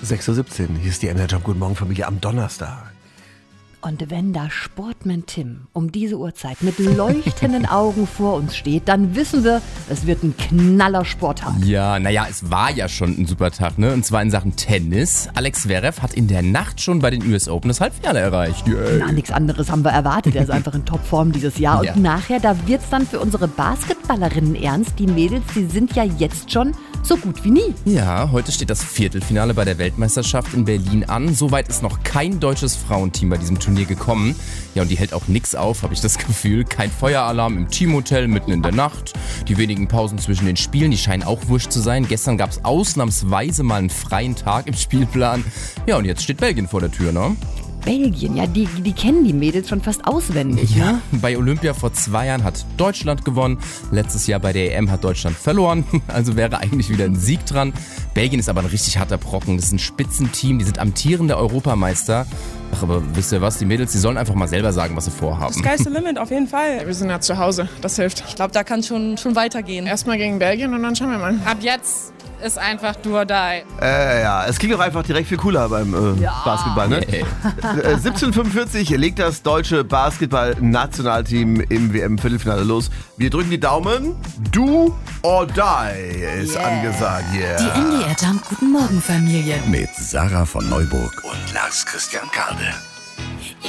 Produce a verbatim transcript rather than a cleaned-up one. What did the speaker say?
sechs Uhr siebzehn. Hier ist die Energy Guten Morgen Familie am Donnerstag. Und wenn da Sportman Tim um diese Uhrzeit mit leuchtenden Augen vor uns steht, dann wissen wir, es wird ein knaller Sporttag. Ja, naja, es war ja schon ein super Tag, ne? Und zwar in Sachen Tennis. Alex Zverev hat in der Nacht schon bei den U S Open das Halbfinale erreicht. Yay. Na, nichts anderes haben wir erwartet. Er ist einfach in Topform dieses Jahr. Und Ja. nachher, da wird's dann für unsere Basketballerinnen ernst. Die Mädels, die sind ja jetzt schon so gut wie nie. Ja, heute steht das Viertelfinale bei der Weltmeisterschaft in Berlin an. Soweit ist noch kein deutsches Frauenteam bei diesem Turnier gekommen. Ja, und die hält auch nix auf, habe ich das Gefühl. Kein Feueralarm im Teamhotel mitten in der Nacht. Die wenigen Pausen zwischen den Spielen, die scheinen auch wurscht zu sein. Gestern gab es ausnahmsweise mal einen freien Tag im Spielplan. Ja, und jetzt steht Belgien vor der Tür, ne? Belgien, ja, die, die kennen die Mädels schon fast auswendig. Ja, bei Olympia vor zwei Jahren hat Deutschland gewonnen. Letztes Jahr bei der E M hat Deutschland verloren. Also wäre eigentlich wieder ein Sieg dran. Belgien ist aber ein richtig harter Brocken. Das ist ein Spitzenteam. Die sind amtierende Europameister. Ach, aber wisst ihr was? Die Mädels, die sollen einfach mal selber sagen, was sie vorhaben. Sky's the limit, auf jeden Fall. Wir sind ja zu Hause, das hilft. Ich glaube, da kann schon schon weitergehen. Erstmal gegen Belgien und dann schauen wir mal. Ab jetzt ist einfach do or die. Äh, ja, es klingt doch einfach direkt viel cooler beim äh, Basketball, ne? Yeah. Äh, siebzehn Uhr fünfundvierzig legt das deutsche Basketball-Nationalteam im W M-Viertelfinale los. Wir drücken die Daumen. Do or die ist Yeah. angesagt. Yeah. Die N D R Jump Guten Morgen Familie. Mit Sarah von Neuburg und Lars Christian Kade.